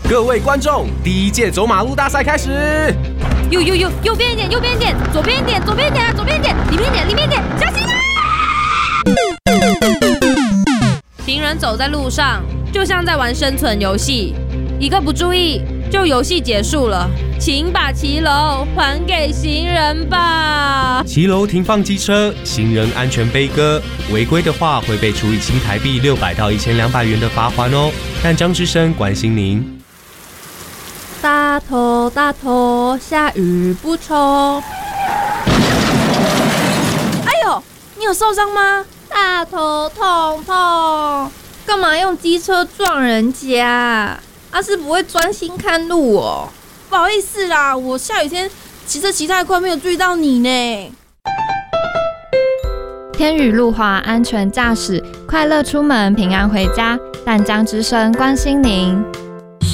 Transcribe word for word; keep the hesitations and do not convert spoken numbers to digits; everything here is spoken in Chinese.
各位观众，第一届走马路大赛开始。 右右右，右边一点，右边一点，左边一点，左边一点啊，左边一点，里面一点，里面一点，小心啊！行人走在路上，就像在玩生存游戏，一个不注意，就游戏结束了。请把骑楼还给行人吧。 骑楼停放机车，行人安全悲歌。违规的话会被处以新台币六百到一千两百元的罚款哦。但张之声关心您。 大头大头，下雨不冲。哎呦，你有受伤吗？大头痛痛，干嘛用机车撞人家？阿是不会专心看路哦。 不好意思啦，我下雨天骑车骑太快，没有注意到你呢。 天雨路滑，安全驾驶，快乐出门，平安回家。但张之声关心您。